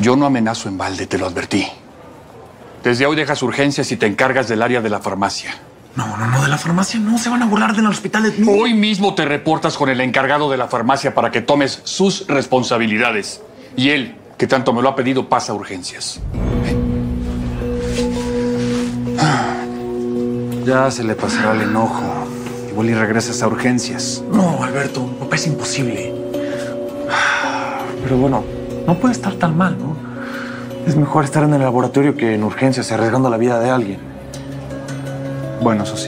Yo no amenazo en balde, te lo advertí. Desde hoy dejas urgencias y te encargas del área de la farmacia. No, de la farmacia no. Se van a burlar del hospital de mí. Hoy mismo te reportas con el encargado de la farmacia para que tomes sus responsabilidades. Y él, que tanto me lo ha pedido, pasa a urgencias. Ya se le pasará el enojo. Igual y regresas a urgencias. No, Alberto, papá, es imposible. Pero bueno, no puede estar tan mal, ¿no? Es mejor estar en el laboratorio que en urgencias arriesgando la vida de alguien. Bueno, eso sí.